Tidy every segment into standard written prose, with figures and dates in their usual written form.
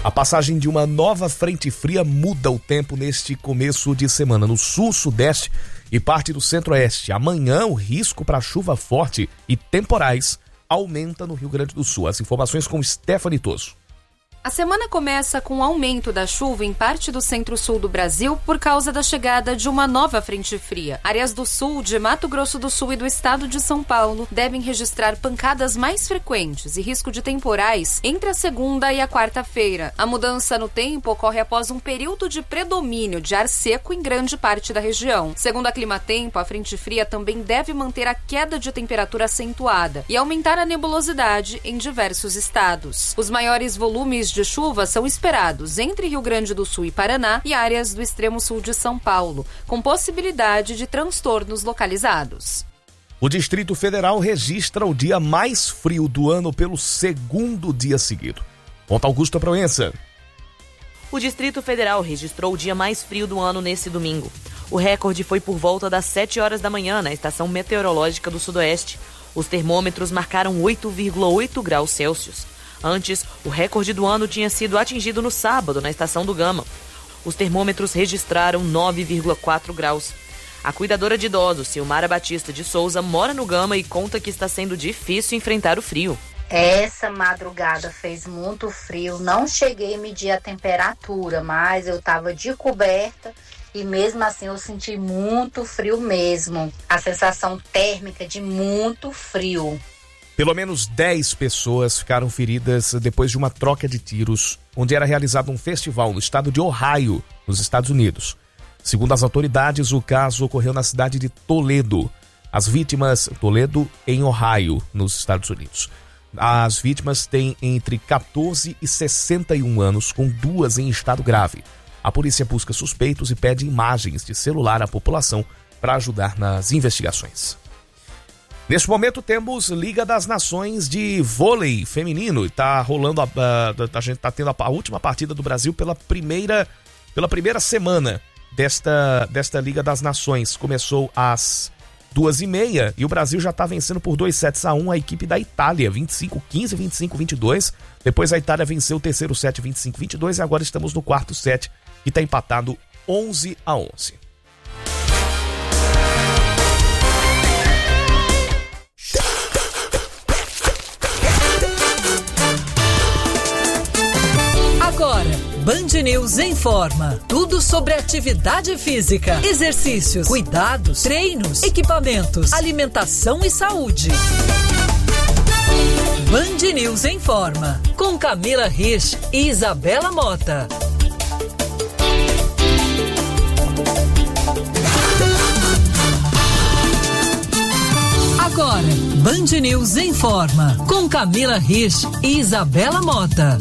A passagem de uma nova frente fria muda o tempo neste começo de semana no sul, sudeste e parte do centro-oeste. Amanhã o risco para chuva forte e temporais aumenta no Rio Grande do Sul. As informações com Stephanie Toso. A semana começa com o aumento da chuva em parte do centro-sul do Brasil por causa da chegada de uma nova frente fria. Áreas do sul, de Mato Grosso do Sul e do estado de São Paulo devem registrar pancadas mais frequentes e risco de temporais entre a segunda e a quarta-feira. A mudança no tempo ocorre após um período de predomínio de ar seco em grande parte da região. Segundo a Climatempo, a frente fria também deve manter a queda de temperatura acentuada e aumentar a nebulosidade em diversos estados. Os maiores volumes de chuva são esperados entre Rio Grande do Sul e Paraná e áreas do extremo sul de São Paulo, com possibilidade de transtornos localizados. O Distrito Federal registra o dia mais frio do ano pelo segundo dia seguido. Conta Augusto Proença. O Distrito Federal registrou o dia mais frio do ano nesse domingo. O recorde foi por volta das 7 horas da manhã na estação meteorológica do Sudoeste. Os termômetros marcaram 8,8 graus Celsius. Antes, o recorde do ano tinha sido atingido no sábado, na estação do Gama. Os termômetros registraram 9,4 graus. A cuidadora de idosos, Silmara Batista de Souza, mora no Gama e conta que está sendo difícil enfrentar o frio. Essa madrugada fez muito frio, não cheguei a medir a temperatura, mas eu estava de coberta e mesmo assim eu senti muito frio mesmo. A sensação térmica de muito frio. Pelo menos 10 pessoas ficaram feridas depois de uma troca de tiros, onde era realizado um festival no estado de Ohio, nos Estados Unidos. Segundo as autoridades, o caso ocorreu na cidade de Toledo. Toledo, em Ohio, nos Estados Unidos. As vítimas têm entre 14 e 61 anos, com 2 em estado grave. A polícia busca suspeitos e pede imagens de celular à população para ajudar nas investigações. Neste momento temos Liga das Nações de vôlei feminino. Está rolando, a gente está tendo a última partida do Brasil pela primeira semana desta Liga das Nações. Começou às 2h30 e o Brasil já está vencendo por 2-1 a equipe da Itália, 25-15, 25-22. Depois a Itália venceu o terceiro set, 25-22, e agora estamos no quarto set, que está empatado 11-11. Agora, Band News informa tudo sobre atividade física, exercícios, cuidados, treinos, equipamentos, alimentação e saúde. Band News informa com Camila Rich e Isabela Mota. Agora, Band News informa com Camila Rich e Isabela Mota.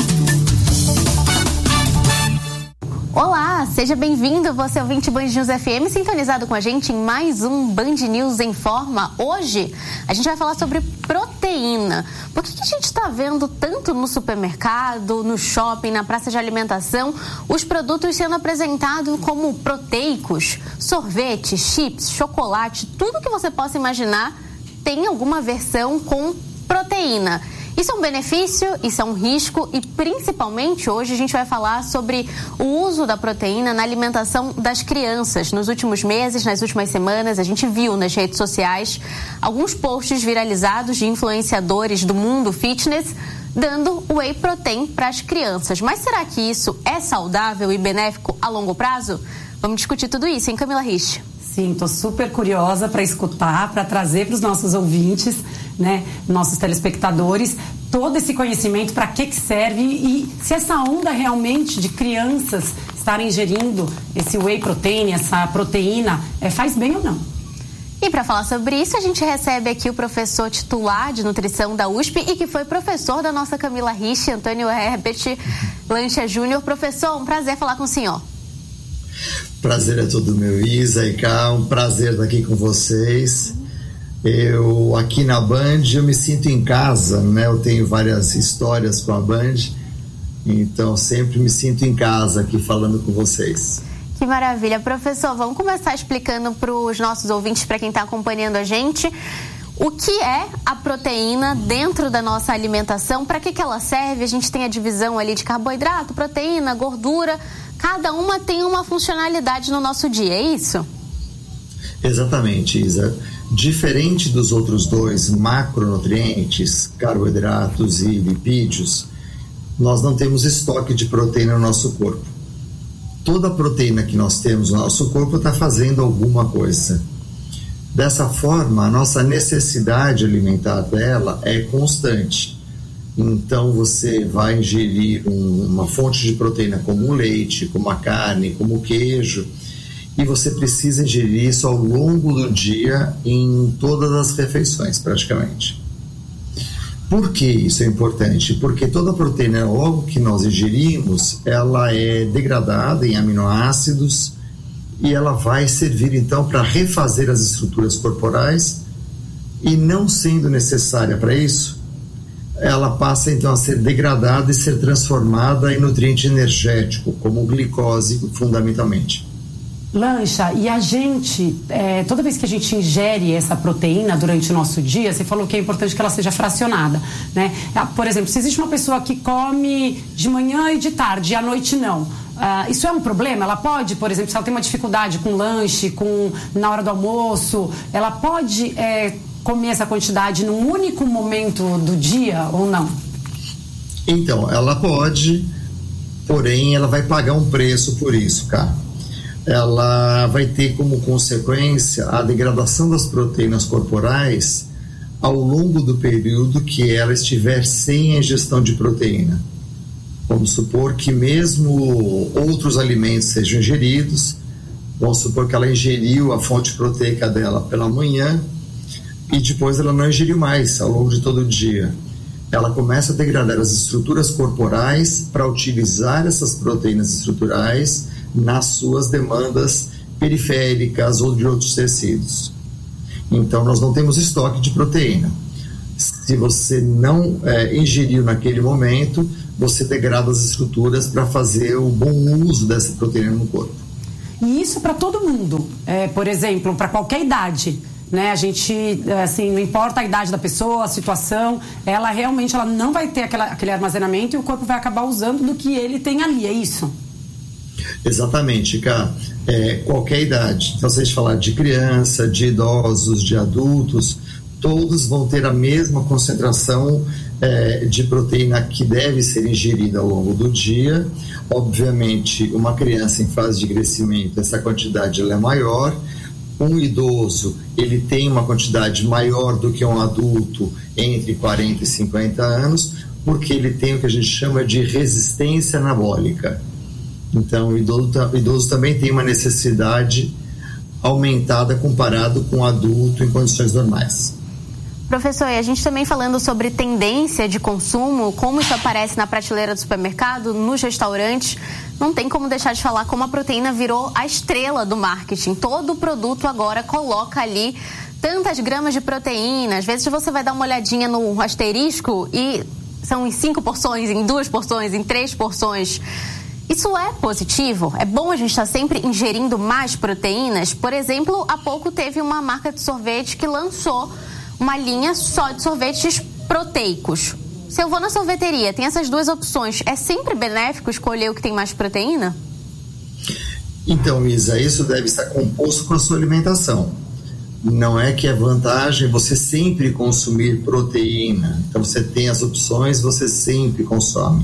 Olá, seja bem-vindo, você ouvinte Band News FM, sintonizado com a gente em mais um Band News em Forma. Hoje a gente vai falar sobre proteína. Por que a gente está vendo tanto no supermercado, no shopping, na praça de alimentação, os produtos sendo apresentados como proteicos? Sorvete, chips, chocolate, tudo que você possa imaginar tem alguma versão com proteína. Isso é um benefício, isso é um risco e principalmente hoje a gente vai falar sobre o uso da proteína na alimentação das crianças. Nos últimos meses, nas últimas semanas, a gente viu nas redes sociais alguns posts viralizados de influenciadores do mundo fitness dando whey protein para as crianças. Mas será que isso é saudável e benéfico a longo prazo? Vamos discutir tudo isso, hein, Camila Rich? Sim, estou super curiosa para escutar, para trazer para os nossos ouvintes, né, nossos telespectadores, todo esse conhecimento, para que serve e se essa onda realmente de crianças estarem ingerindo esse whey protein, essa proteína, faz bem ou não. E para falar sobre isso, a gente recebe aqui o professor titular de nutrição da USP e que foi professor da nossa Camila Rich, Antônio Herbert Lancha Júnior. Professor, um prazer falar com o senhor. Prazer é todo meu, Isa e Cá, um prazer estar aqui com vocês. Eu, aqui na Band, eu me sinto em casa, né? Eu tenho várias histórias com a Band, então sempre me sinto em casa aqui falando com vocês. Que maravilha. Professor, vamos começar explicando para os nossos ouvintes, para quem está acompanhando a gente, O que é a proteína dentro da nossa alimentação? Para que ela serve? A gente tem a divisão ali de carboidrato, proteína, gordura. Cada uma tem uma funcionalidade no nosso dia, é isso? Exatamente, Isa. Diferente dos outros dois macronutrientes, carboidratos e lipídios, nós não temos estoque de proteína no nosso corpo. Toda a proteína que nós temos no nosso corpo está fazendo alguma coisa. Dessa forma, a nossa necessidade alimentar dela é constante. Então, você vai ingerir uma fonte de proteína como o leite, como a carne, como o queijo, e você precisa ingerir isso ao longo do dia em todas as refeições, praticamente. Por que isso é importante? Porque toda proteína, logo que nós ingerimos, ela é degradada em aminoácidos e ela vai servir então para refazer as estruturas corporais, e não sendo necessária para isso, ela passa então a ser degradada e ser transformada em nutriente energético, como glicose fundamentalmente. Lancha, e a gente, toda vez que a gente ingere essa proteína durante o nosso dia, você falou que é importante que ela seja fracionada, né? Por exemplo, se existe uma pessoa que come de manhã e de tarde e à noite não, isso é um problema? Ela pode, por exemplo, se ela tem uma dificuldade com lanche, na hora do almoço, ela pode comer essa quantidade num único momento do dia ou não? Então, ela pode, porém ela vai pagar um preço por isso, cara. Ela vai ter como consequência a degradação das proteínas corporais ao longo do período que ela estiver sem a ingestão de proteína. Vamos supor que mesmo outros alimentos sejam ingeridos, vamos supor que ela ingeriu a fonte proteica dela pela manhã e depois ela não ingeriu mais ao longo de todo o dia. Ela começa a degradar as estruturas corporais para utilizar essas proteínas estruturais nas suas demandas periféricas ou de outros tecidos. Então, nós não temos estoque de proteína. Se você não ingeriu naquele momento, você degrada as estruturas para fazer o bom uso dessa proteína no corpo. E isso para todo mundo, por exemplo, para qualquer idade, né? A gente, assim, não importa a idade da pessoa, a situação, ela realmente não vai ter aquele armazenamento e o corpo vai acabar usando do que ele tem ali, é isso? Exatamente, Cá. Qualquer idade. Então, se a gente falar de criança, de idosos, de adultos, todos vão ter a mesma concentração de proteína que deve ser ingerida ao longo do dia. Obviamente, uma criança em fase de crescimento, essa quantidade ela é maior. Um idoso, ele tem uma quantidade maior do que um adulto entre 40 e 50 anos, porque ele tem o que a gente chama de resistência anabólica. Então, o idoso também tem uma necessidade aumentada comparado com o adulto em condições normais. Professor, e a gente também falando sobre tendência de consumo, como isso aparece na prateleira do supermercado, nos restaurantes, não tem como deixar de falar como a proteína virou a estrela do marketing. Todo produto agora coloca ali tantas gramas de proteína. Às vezes você vai dar uma olhadinha no asterisco e são em 5 porções, em 2 porções, em 3 porções. Isso é positivo? É bom a gente estar sempre ingerindo mais proteínas? Por exemplo, há pouco teve uma marca de sorvete que lançou uma linha só de sorvetes proteicos. Se eu vou na sorveteria, tem essas duas opções, é sempre benéfico escolher o que tem mais proteína? Então, Isa, isso deve estar composto com a sua alimentação. Não é que é vantagem você sempre consumir proteína. Então, você tem as opções, você sempre consome.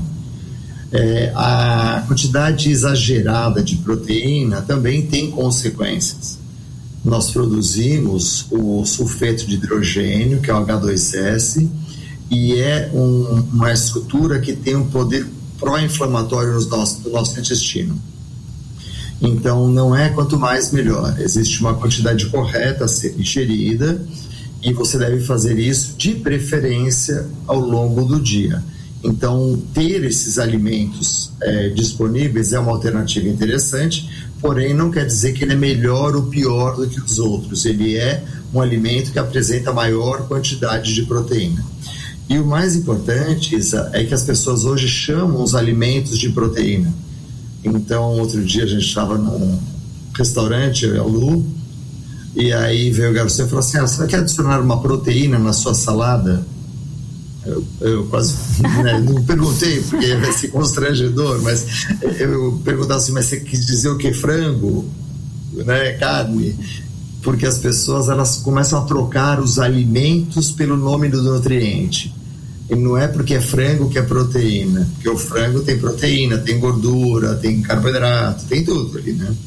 A quantidade exagerada de proteína também tem consequências. Nós produzimos o sulfeto de hidrogênio, que é o H2S, e é uma estrutura que tem um poder pró-inflamatório no nosso intestino. Então, não é quanto mais melhor. Existe uma quantidade correta a ser ingerida e você deve fazer isso de preferência ao longo do dia. Então, ter esses alimentos disponíveis é uma alternativa interessante, porém não quer dizer que ele é melhor ou pior do que os outros. Ele é um alimento que apresenta maior quantidade de proteína. E o mais importante, Isa, é que as pessoas hoje chamam os alimentos de proteína. Então, outro dia a gente estava num restaurante, eu e a Lu, E aí veio o garçom e falou assim, você quer adicionar uma proteína na sua salada? Eu quase não perguntei, porque vai ser constrangedor, mas eu perguntava assim, mas você quis dizer o que? Frango? Né? Carne? Porque as pessoas, elas começam a trocar os alimentos pelo nome do nutriente. E não é porque é frango que é proteína, porque o frango tem proteína, tem gordura, tem carboidrato, tem tudo ali, né?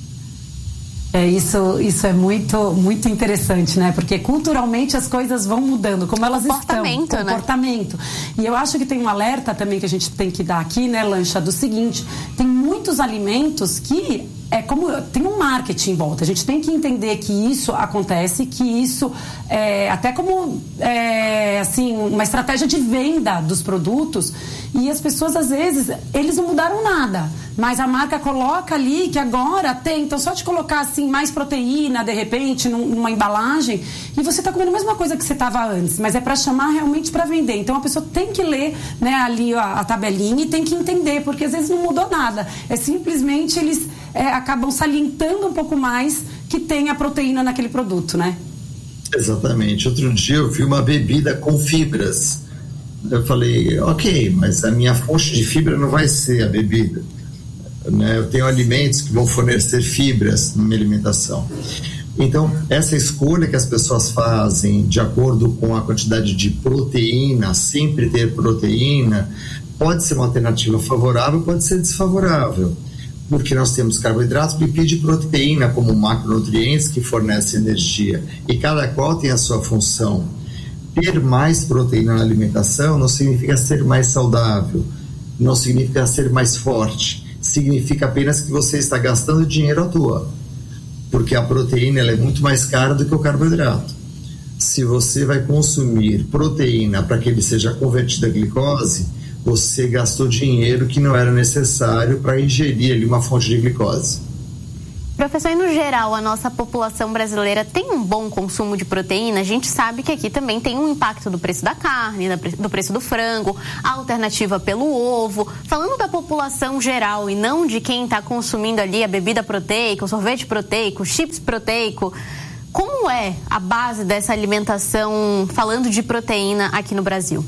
Isso é muito interessante, né? Porque culturalmente as coisas vão mudando, como elas estão. Comportamento. E eu acho que tem um alerta também que a gente tem que dar aqui, né, Lancha, do seguinte: tem muitos alimentos que tem um marketing em volta. A gente tem que entender que isso acontece, que isso é até como assim, uma estratégia de venda dos produtos, e as pessoas, às vezes, eles não mudaram nada, mas a marca coloca ali que agora tem, então só de colocar assim mais proteína, de repente, numa embalagem, e você está comendo a mesma coisa que você estava antes, mas é para chamar realmente para vender. Então a pessoa tem que ler, né, ali a tabelinha, e tem que entender, porque às vezes não mudou nada, simplesmente eles acabam salientando um pouco mais que tem a proteína naquele produto, né? Exatamente. Outro dia eu vi uma bebida com fibras. Eu falei, ok, mas a minha fonte de fibra não vai ser a bebida, né? Eu tenho alimentos que vão fornecer fibras na minha alimentação. Então, essa escolha que as pessoas fazem de acordo com a quantidade de proteína, sempre ter proteína, pode ser uma alternativa favorável, pode ser desfavorável. Porque nós temos carboidratos, lipídio e proteína como macronutrientes que fornecem energia, e cada qual tem a sua função. Ter mais proteína na alimentação não significa ser mais saudável, não significa ser mais forte, significa apenas que você está gastando dinheiro à toa, porque a proteína ela é muito mais cara do que o carboidrato. Se você vai consumir proteína para que ele seja convertido a glicose, você gastou dinheiro que não era necessário para ingerir ali uma fonte de glicose. Professor, e no geral, a nossa população brasileira tem um bom consumo de proteína? A gente sabe que aqui também tem um impacto do preço da carne, do preço do frango, a alternativa pelo ovo. Falando da população geral e não de quem está consumindo ali a bebida proteica, o sorvete proteico, o chips proteico, como é a base dessa alimentação, falando de proteína aqui no Brasil?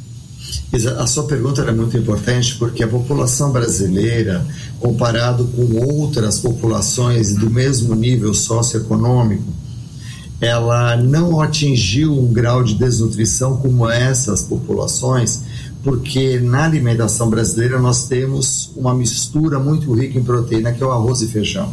A sua pergunta era muito importante, porque a população brasileira, comparado com outras populações do mesmo nível socioeconômico, ela não atingiu um grau de desnutrição como essas populações, porque na alimentação brasileira nós temos uma mistura muito rica em proteína, que é o arroz e feijão.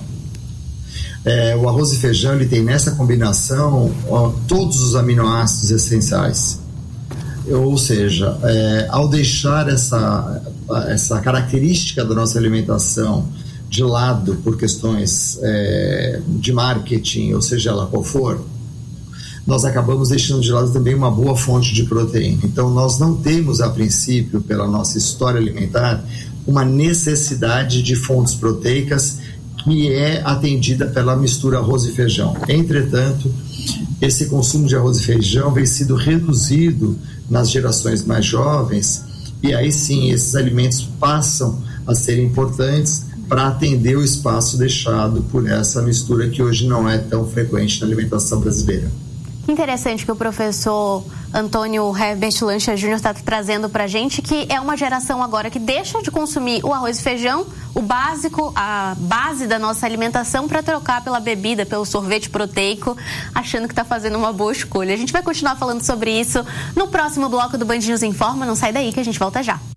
O arroz e feijão, ele tem nessa combinação todos os aminoácidos essenciais. Ou seja, ao deixar essa característica da nossa alimentação de lado por questões de marketing, ou seja ela qual for, nós acabamos deixando de lado também uma boa fonte de proteína. Então nós não temos, a princípio, pela nossa história alimentar, uma necessidade de fontes proteicas que é atendida pela mistura arroz e feijão. Entretanto, esse consumo de arroz e feijão vem sido reduzido nas gerações mais jovens, e aí sim esses alimentos passam a ser importantes para atender o espaço deixado por essa mistura que hoje não é tão frequente na alimentação brasileira. Que interessante que o professor Antônio Herbert Lancha Júnior está trazendo para a gente, que é uma geração agora que deixa de consumir o arroz e feijão, o básico, a base da nossa alimentação, para trocar pela bebida, pelo sorvete proteico, achando que está fazendo uma boa escolha. A gente vai continuar falando sobre isso no próximo bloco do Band News Informa. Não sai daí que a gente volta já.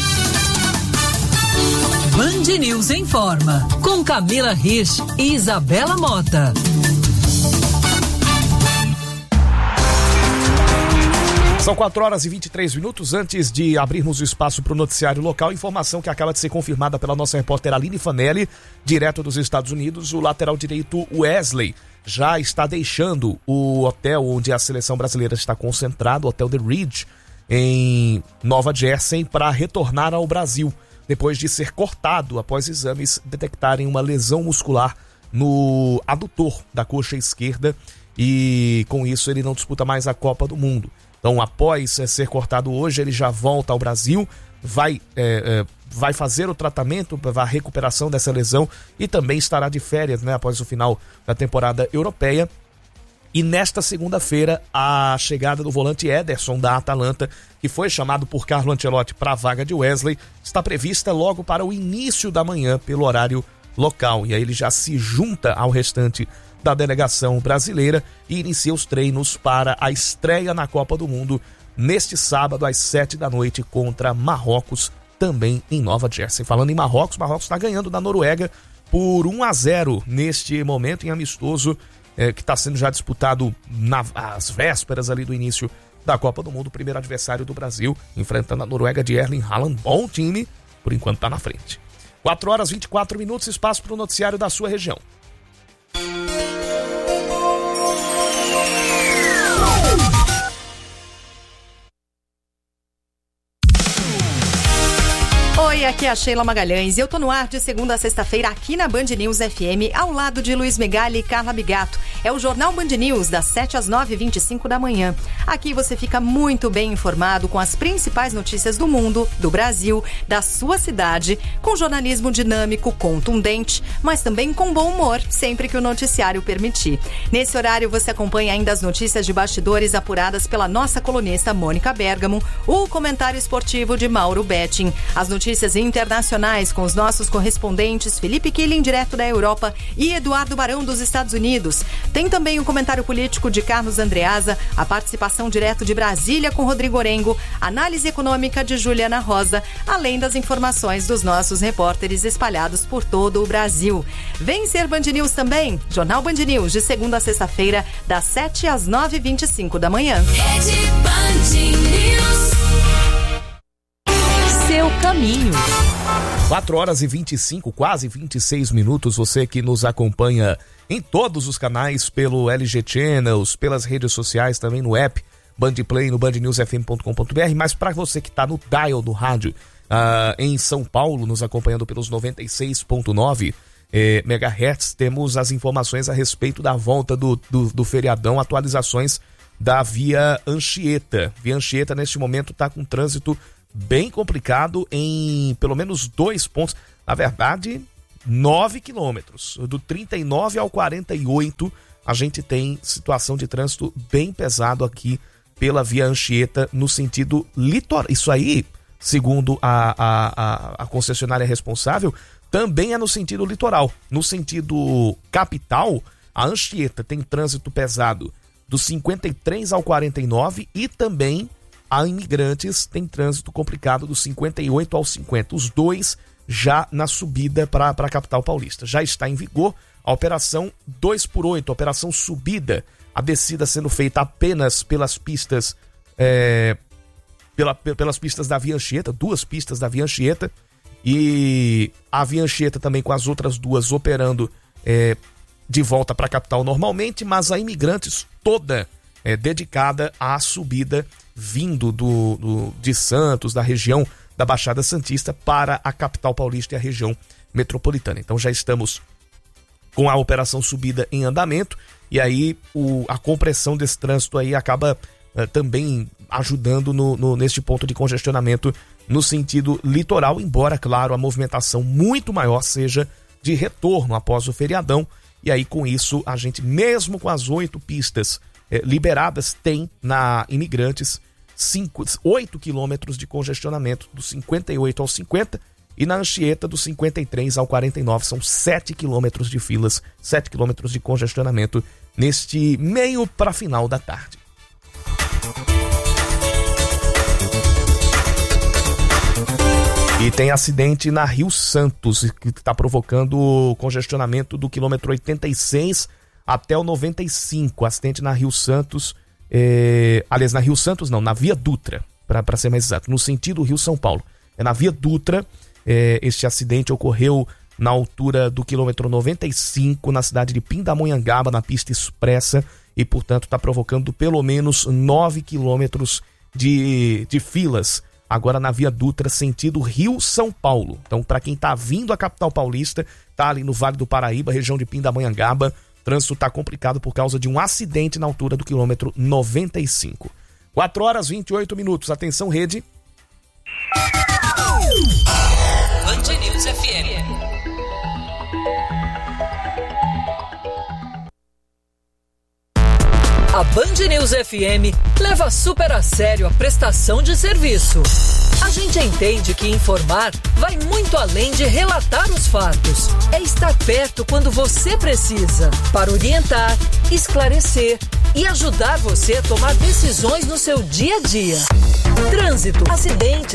Band News Informa, com Camila Rich e Isabela Mota. São 4h23. Antes de abrirmos o espaço para o noticiário local, informação que acaba de ser confirmada pela nossa repórter Aline Fanelli, direto dos Estados Unidos. O lateral direito Wesley já está deixando o hotel onde a seleção brasileira está concentrada, o Hotel The Ridge, em Nova Jersey, para retornar ao Brasil, depois de ser cortado após exames detectarem uma lesão muscular no adutor da coxa esquerda, e com isso ele não disputa mais a Copa do Mundo. Então, após ser cortado hoje, ele já volta ao Brasil, vai fazer o tratamento, a recuperação dessa lesão, e também estará de férias, né, após o final da temporada europeia. E nesta segunda-feira, a chegada do volante Ederson da Atalanta, que foi chamado por Carlo Ancelotti para a vaga de Wesley, está prevista logo para o início da manhã pelo horário local. E aí ele já se junta ao restante da delegação brasileira e inicia os treinos para a estreia na Copa do Mundo neste sábado às 19h contra Marrocos, também em Nova Jersey. Falando em Marrocos, Marrocos está ganhando da Noruega por 1-0 neste momento em amistoso, que está sendo já disputado às vésperas ali do início da Copa do Mundo. O primeiro adversário do Brasil, enfrentando a Noruega de Erling Haaland. Bom time, por enquanto está na frente. 4h24, espaço para o noticiário da sua região. Oi, aqui é a Sheila Magalhães e eu tô no ar de segunda a sexta-feira aqui na Band News FM, ao lado de Luiz Megali e Carla Bigato. É o Jornal Band News, das 7 às 9h25 da manhã. Aqui você fica muito bem informado com as principais notícias do mundo, do Brasil, da sua cidade, com jornalismo dinâmico, contundente, mas também com bom humor, sempre que o noticiário permitir. Nesse horário você acompanha ainda as notícias de bastidores apuradas pela nossa colunista Mônica Bergamo, o comentário esportivo de Mauro Betting, as notícias internacionais com os nossos correspondentes Felipe Killing, direto da Europa, e Eduardo Barão, dos Estados Unidos. Tem também o comentário político de Carlos Andreasa, a participação direto de Brasília com Rodrigo Orengo, análise econômica de Juliana Rosa, além das informações dos nossos repórteres espalhados por todo o Brasil. Vem ser Band News também, Jornal Band News, de segunda a sexta-feira, das 7 às 9h25 da manhã. Rede Band News. Seu caminho. 4h25, quase 26 minutos. Você que nos acompanha em todos os canais, pelo LG Channels, pelas redes sociais, também no app Bandplay, no bandnewsfm.com.br. Mas para você que está no dial do rádio em São Paulo, nos acompanhando pelos 96.9 MHz, temos as informações a respeito da volta do feriadão, atualizações da Via Anchieta. Via Anchieta neste momento está com trânsito bem complicado em pelo menos 2 pontos, na verdade 9 quilômetros, do 39 ao 48 a gente tem situação de trânsito bem pesado aqui pela Via Anchieta no sentido litoral. Isso aí, segundo a concessionária responsável, também é no sentido litoral. No sentido capital, a Anchieta tem trânsito pesado do 53 ao 49 e também a Imigrantes tem trânsito complicado do 58 ao 50. Os dois já na subida para a capital paulista. Já está em vigor a operação 2x8, operação subida. A descida sendo feita apenas pelas pistas pelas pistas da Via Anchieta, 2 pistas da Via Anchieta, e a Via Anchieta também com as outras 2 operando de volta para a capital normalmente, mas a Imigrantes toda dedicada à subida vindo de Santos, da região da Baixada Santista, para a capital paulista e a região metropolitana. Então já estamos com a operação subida em andamento, e aí a compressão desse trânsito aí acaba também ajudando neste ponto de congestionamento no sentido litoral, embora, claro, a movimentação muito maior seja de retorno após o feriadão. E aí com isso a gente, mesmo com as 8 pistas liberadas, tem na Imigrantes 8 quilômetros de congestionamento do 58 ao 50, e na Anchieta do 53 ao 49 são 7 quilômetros de filas, 7 quilômetros de congestionamento neste meio para final da tarde. E tem acidente na Rio Santos, que está provocando congestionamento do quilômetro 86 até o 95. Acidente na Rio Santos, aliás, na Rio Santos não, na Via Dutra, para ser mais exato, no sentido Rio-São Paulo. É na Via Dutra. Este acidente ocorreu na altura do quilômetro 95, na cidade de Pindamonhangaba, na pista expressa, e, portanto, está provocando pelo menos 9 quilômetros de filas, agora na Via Dutra, sentido Rio-São Paulo. Então, para quem está vindo à capital paulista, está ali no Vale do Paraíba, região de Pindamonhangaba, o trânsito está complicado por causa de um acidente na altura do quilômetro 95. 4h28. Atenção, rede. Band News FM. A Band News FM leva super a sério a prestação de serviço. A gente entende que informar vai muito além de relatar os fatos. É estar perto quando você precisa, para orientar, esclarecer e ajudar você a tomar decisões no seu dia a dia. Trânsito, acidentes,